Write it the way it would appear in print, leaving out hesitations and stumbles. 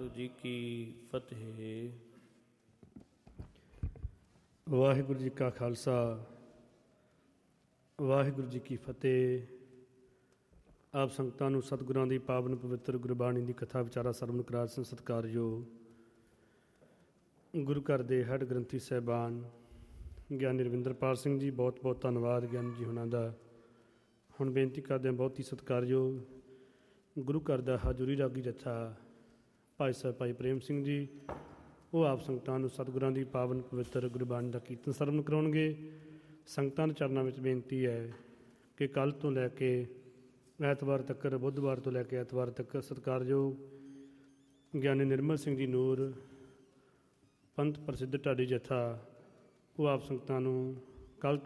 जी की फतेह। ਵਾਹਿਗੁਰੂ ਜੀ ਕਾ ਖਾਲਸਾ ਵਾਹਿਗੁਰੂ ਜੀ ਕੀ ਫਤਿਹ। ਆਪ ਸੰਗਤਾਂ ਨੂੰ ਸਤਿਗੁਰਾਂ ਦੀ ਪਾਵਨ ਪਵਿੱਤਰ ਗੁਰਬਾਣੀ ਦੀ ਕਥਾ ਵਿਚਾਰਾ ਸਰਵਣ ਕਰਾ ਸਤਿਕਾਰਯੋਗ ਗੁਰੂ ਘਰ ਦੇ ਹੈੱਡ ਗ੍ਰੰਥੀ ਸਾਹਿਬਾਨ ਗਿਆਨੀ ਰਵਿੰਦਰਪਾਲ ਸਿੰਘ ਜੀ, ਬਹੁਤ ਬਹੁਤ ਧੰਨਵਾਦ ਗਿਆਨੀ ਜੀ ਉਹਨਾਂ ਦਾ। ਹੁਣ ਬੇਨਤੀ ਕਰਦੇ ਹਾਂ ਬਹੁਤ ਹੀ ਸਤਿਕਾਰਯੋਗ ਗੁਰੂ ਘਰ ਦਾ ਹਜ਼ੂਰੀ ਰਾਗੀ ਜੱਥਾ ਭਾਈ ਸਾਹਿਬ ਭਾਈ ਪ੍ਰੇਮ ਸਿੰਘ ਜੀ, ਉਹ ਆਪ ਸੰਗਤਾਂ ਨੂੰ ਸਤਿਗੁਰਾਂ ਦੀ ਪਾਵਨ ਪਵਿੱਤਰ ਗੁਰਬਾਣੀ ਦਾ ਕੀਰਤਨ ਸਰਵਣ ਕਰਾਉਣਗੇ। ਸੰਗਤਾਂ ਦੇ ਚਰਨਾਂ ਵਿੱਚ ਬੇਨਤੀ ਹੈ ਕਿ ਕੱਲ੍ਹ ਤੋਂ ਲੈ ਕੇ ਐਤਵਾਰ ਤੱਕ, ਬੁੱਧਵਾਰ ਤੋਂ ਲੈ ਕੇ ਐਤਵਾਰ ਤੱਕ ਸਤਿਕਾਰਯੋਗ ਗਿਆਨੀ ਨਿਰਮਲ ਸਿੰਘ ਜੀ ਨੂਰ ਪੰਥ ਪ੍ਰਸਿੱਧ ਢਾਡੀ ਜੱਥਾ, ਉਹ ਆਪ ਸੰਗਤਾਂ ਨੂੰ ਕੱਲ੍ਹ